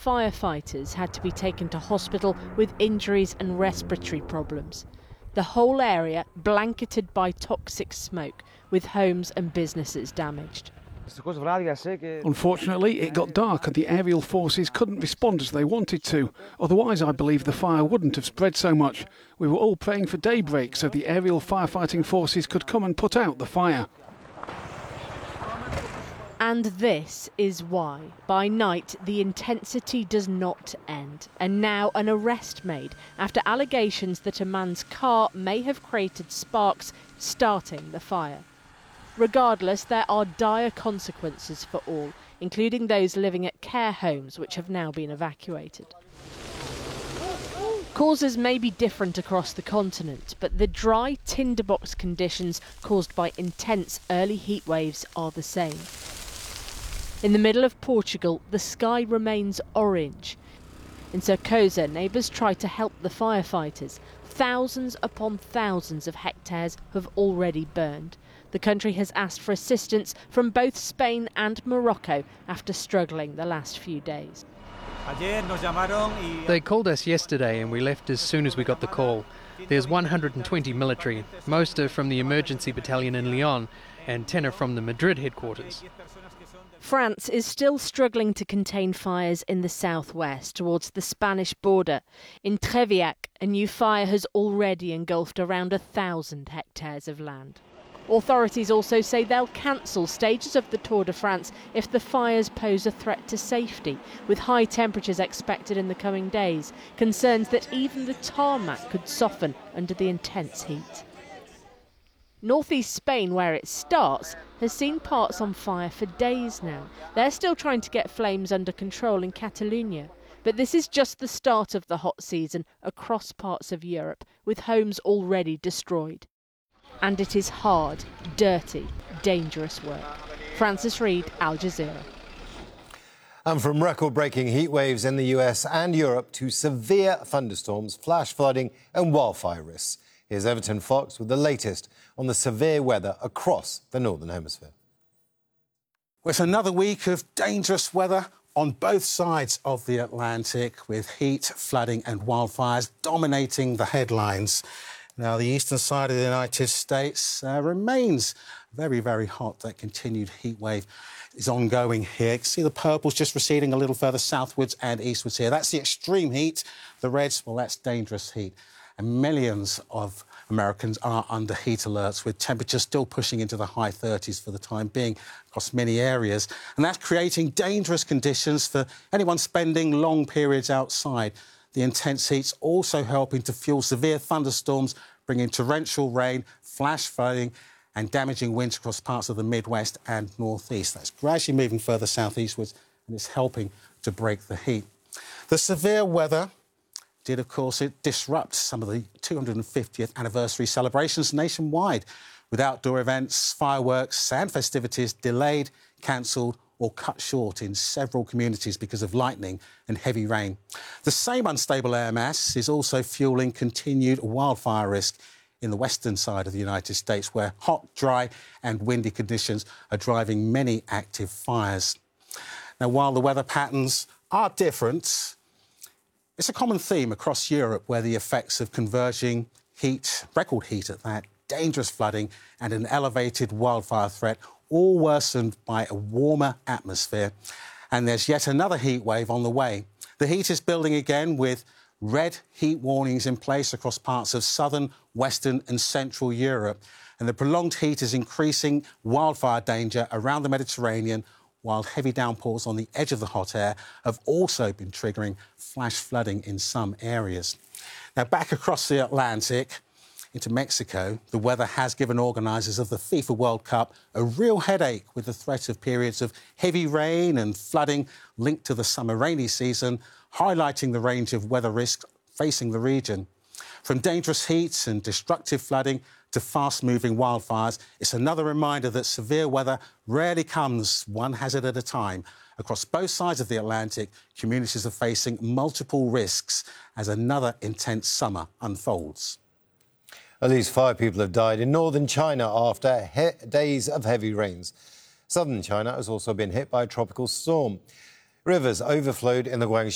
firefighters had to be taken to hospital with injuries and respiratory problems. The whole area blanketed by toxic smoke, with homes and businesses damaged. Unfortunately, it got dark and the aerial forces couldn't respond as they wanted to. Otherwise, I believe the fire wouldn't have spread so much. We were all praying for daybreak so the aerial firefighting forces could come and put out the fire. And this is why, by night, the intensity does not end. And now an arrest made after allegations that a man's car may have created sparks, starting the fire. Regardless, there are dire consequences for all, including those living at care homes, which have now been evacuated. Causes may be different across the continent, but the dry tinderbox conditions caused by intense early heat waves are the same. In the middle of Portugal, the sky remains orange. In Cercosa, neighbours try to help the firefighters. Thousands upon thousands of hectares have already burned. The country has asked for assistance from both Spain and Morocco after struggling the last few days. They called us yesterday and we left as soon as we got the call. There's 120 military. Most are from the emergency battalion in Lyon and 10 are from the Madrid headquarters. France is still struggling to contain fires in the southwest towards the Spanish border. In Treviac, a new fire has already engulfed around 1,000 hectares of land. Authorities also say they'll cancel stages of the Tour de France if the fires pose a threat to safety, with high temperatures expected in the coming days, concerns that even the tarmac could soften under the intense heat. Northeast Spain, where it starts, has seen parts on fire for days now. They're still trying to get flames under control in Catalonia. But this is just the start of the hot season across parts of Europe, with homes already destroyed. And it is hard, dirty, dangerous work. Francis Reid, Al Jazeera. And from record-breaking heat waves in the US and Europe to severe thunderstorms, flash flooding and wildfire risks. Here's Everton Fox with the latest on the severe weather across the Northern Hemisphere. It's another week of dangerous weather on both sides of the Atlantic, with heat, flooding and wildfires dominating the headlines. Now, the eastern side of the United States remains very, very hot. That continued heat wave is ongoing here. You can see the purple's just receding a little further southwards and eastwards here. That's the extreme heat. The reds, well, that's dangerous heat. And millions of Americans are under heat alerts, with temperatures still pushing into the high 30s for the time being across many areas. And that's creating dangerous conditions for anyone spending long periods outside. The intense heat's also helping to fuel severe thunderstorms, bringing torrential rain, flash flooding and damaging winds across parts of the Midwest and Northeast. That's gradually moving further southeastwards and it's helping to break the heat. The severe weather did, of course, it disrupt some of the 250th anniversary celebrations nationwide, with outdoor events, fireworks and festivities delayed, cancelled or cut short in several communities because of lightning and heavy rain. The same unstable air mass is also fuelling continued wildfire risk in the western side of the United States, where hot, dry and windy conditions are driving many active fires. Now, while the weather patterns are different, it's a common theme across Europe, where the effects of converging heat, record heat at that, dangerous flooding and an elevated wildfire threat, all worsened by a warmer atmosphere. And there's yet another heat wave on the way. The heat is building again, with red heat warnings in place across parts of southern, western and central Europe. And the prolonged heat is increasing wildfire danger around the Mediterranean, while heavy downpours on the edge of the hot air have also been triggering flash flooding in some areas. Now, back across the Atlantic into Mexico, the weather has given organisers of the FIFA World Cup a real headache, with the threat of periods of heavy rain and flooding linked to the summer rainy season, highlighting the range of weather risks facing the region. From dangerous heat and destructive flooding to fast-moving wildfires, it's another reminder that severe weather rarely comes one hazard at a time. Across both sides of the Atlantic, communities are facing multiple risks as another intense summer unfolds. At least 5 people have died in northern China after days of heavy rains. Southern China has also been hit by a tropical storm. Rivers overflowed in the Guangxi